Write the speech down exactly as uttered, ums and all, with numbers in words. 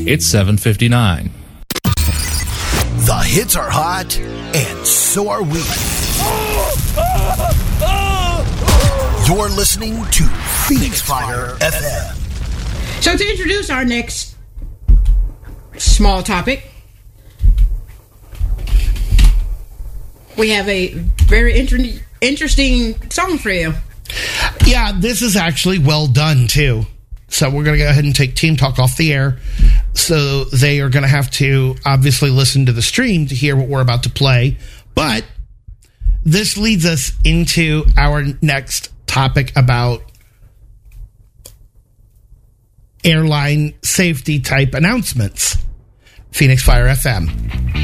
It's seven fifty-nine. The hits are hot, and so are we. You're listening to Phoenix Fire F M. So to introduce our next small topic, we have a very inter- interesting song for you. Yeah, this is actually well done, too. So we're going to go ahead and take Team Talk off the air. So they are going to have to obviously listen to the stream to hear what we're about to play. But this leads us into our next topic about airline safety type announcements. Phoenix Fire F M.